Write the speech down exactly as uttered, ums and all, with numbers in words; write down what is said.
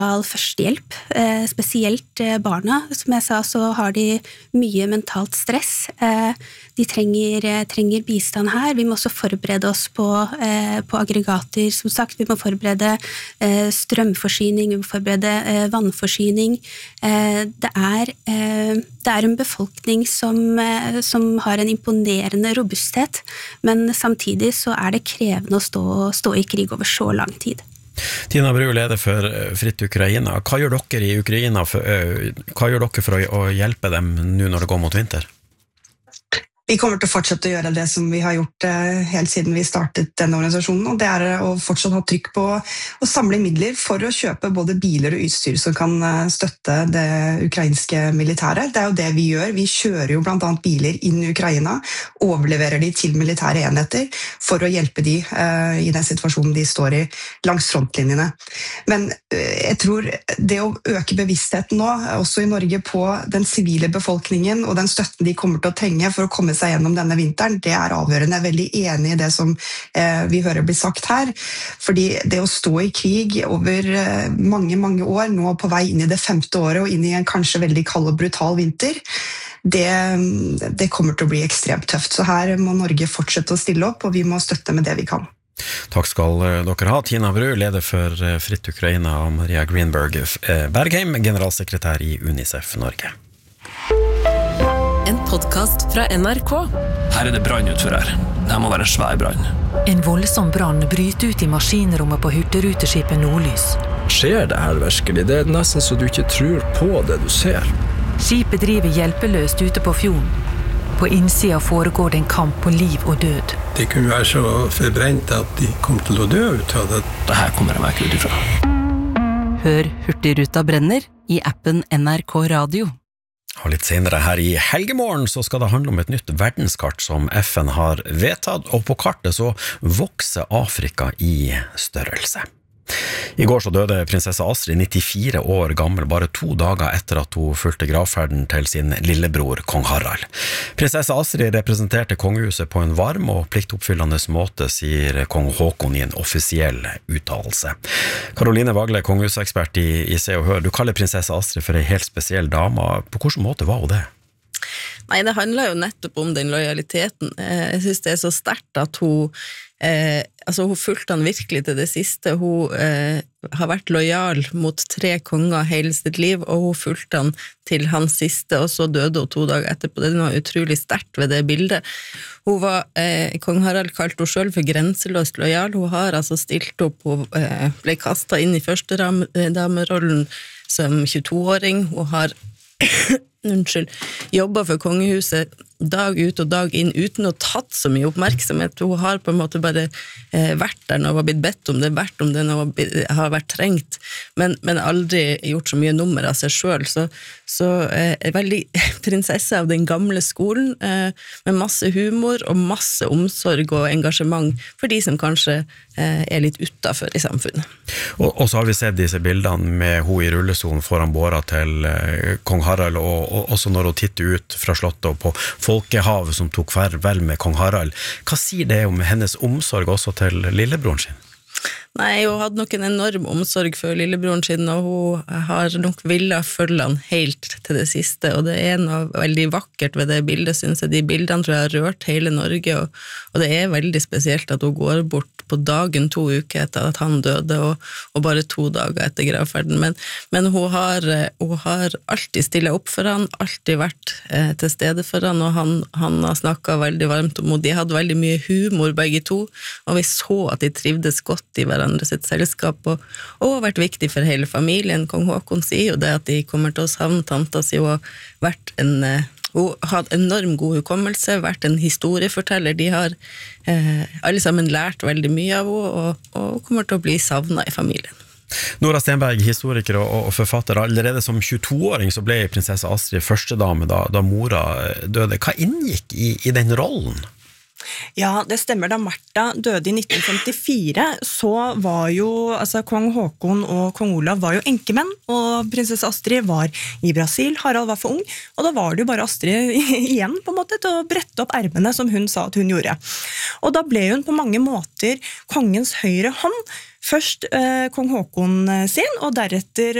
all førstehjelp, eh, spesielt eh, barna. Som jeg sa, så har de mye mentalt stress. Eh, de trenger, eh, trenger bistand her. Vi må også forberede oss på, eh, på aggregater. Som sagt, vi må forberede eh, strømforsyning, vi må forberede eh, vannforsyning. Eh, det, er, eh, det er en befolkning som, eh, som har en imponerende robusthet, men samtidig så er det krevende å stå, stå i krig over så lang tid. Tina Bru, leder for Fritt Ukraina. Hva gjør dere i Ukraina for, hva gjør dere for å, å hjelpe dem nå når det går mot vinter? Vi kommer til å fortsette å gjøre det som vi har gjort helt siden vi startet denne organisasjonen, og det er å fortsatt ha trykk på å samle midler for å kjøpe både biler og utstyr som kan støtte det ukrainske militæret. Det er jo det vi gjør. Vi kjører jo blant annet biler inn i Ukraina, overleverer de til militære enheter for å hjelpe de uh, i den situasjonen de står i langs frontlinjene. Men uh, jeg tror det å øke bevisstheten nå, også i Norge, på den sivile befolkningen og den støtten de kommer til å trenge for å komme seg gjennom denne vinteren, det er avgjørende. Jeg er veldig enig i det som eh, vi hører bli sagt her, fordi det å stå i krig over eh, mange, mange år, nå på vei inn i det femte året og inn i en kanskje veldig kald og brutal vinter, det, det kommer til å bli ekstremt tøft. Så her må Norge fortsette å stille opp, og vi må støtte med det vi kan. Takk skal dere ha. Tina Bru, leder for Fritt Ukraina, og Maria Greenberg Bergheim, generalsekretær i UNICEF Norge. En podcast fra N R K. Her er det brann utfor her. Det må være en svær brann. En voldsom brann bryter ut i maskinrommet på hurtigruteskipet Nordlys. Skjer det her virkelig? Det er nesten så du ikke tror på det du ser. Skipet driver hjelpeløst ute på fjorden. På innsida foregår det en kamp på liv og død. Det kunne være så forbrent at de kom til å dø ut av det. Det her kommer jeg meg ikke ut ifra. Hør Hurtigruta brenner i appen N R K Radio. Og litt senere her i helgemorgen så skal det handle om et nytt verdenskart som F N har vedtatt, og på kartet så vokser Afrika i størrelse. I går så døde prinsesse Astrid, nittifire år gammel, bare to dager etter at hun fulgte gravferden til sin lillebror, kong Harald. Prinsesse Astrid representerte kongehuset på en varm og pliktoppfyllende måte, sier kong Håkon i en offisiell uttalelse. Karoline Vagle, kongehusekspert i, i Se og Hør, du kaller prinsesse Astrid for en helt spesiell dame. På hvilken måte var hun det? Nei, det handler jo nettopp om den lojaliteten. Jeg synes det er så sterkt at hun, eh, altså hun fulgte han virkelig til det siste. Hun eh, har vært lojal mot tre konger hele sitt liv, og hun fulgte han til hans siste, og så døde hun to dager etterpå. Det er noe utrolig sterkt ved det bildet. Hun var, eh, kong Harald kalte hun selv for grenseløst lojal. Hun har altså stilt opp, hun eh, ble kastet inn i første damerollen som tjueto-åring. Hun har unnskyld, jobba for kongehuset dag ut og dag inn uten å tatt så mye oppmerksomhet. Hun har på en måte bare eh, vært der når hun har blitt bedt om det, vært om det når hun har vært trengt, men, men aldri gjort så mye nummer av seg selv. Så, så eh, er veldig prinsesse av den gamle skolen, eh, med masse humor og masse omsorg og engasjement for de som kanskje eh, er litt utenfor i samfunnet. Og, og så har vi sett disse bildene med hun i rullestolen foran båra til eh, kong Harald, og, og også når hun titter ut fra slottet og på folkehavet som tok farvel med kong Harald. Hva sier det om hennes omsorg også til lillebroren sin? Nei, hun hadde nok en enorm omsorg for lillebroren sin, og hun har nok villet følge han helt til det siste, og det er noe veldig vakkert ved det bildet, synes jeg. De bildene tror jeg har rørt hele Norge, og, og det er veldig spesielt at hun går bort på dagen to uker etter at han døde, og, og bare to dager etter gravferden. Men, men hun, har, hun har alltid stillet opp for han, alltid vært eh, til stede for han, og han, han har snakket veldig varmt om henne. De hadde veldig mye humor begge to, og vi så at de trivdes godt i hverandre sitt selskap, og, og har vært viktig for hele familien. Kong Håkon sier jo det at de kommer til å savne tanta si, og har vært en... Eh, Hun hadde enorm god hukommelse, vært en historieforteller. De har eh, alle sammen lært veldig mye av henne, og, og kommer til å bli savnet i familien. Nora Stenberg, historiker og, og forfatter. Allerede som tjueto-åring så ble prinsesse Astrid førstedame da, da mora døde. Hva inngikk i, i den rollen? Ja, det stemmer. Da Martha døde i nitten femtifire, så var jo, altså kong Håkon og kong Olav var jo enkemenn, og prinsesse Astrid var i Brasil, Harald var for ung, og da var det jo bare Astrid igjen på en måte til å brette opp ermene som hun sa at hun gjorde. Og da ble hun på mange måter kongens høyre hånd, først eh, kong Håkon sin, og deretter